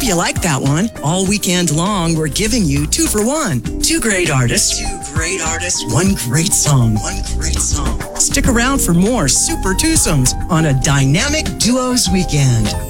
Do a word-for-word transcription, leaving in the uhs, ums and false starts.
you like that one. All weekend long, we're giving you two for one. Two great artists. Two great artists. One great song. One great song. Stick around for more super twosomes on a dynamic duos weekend.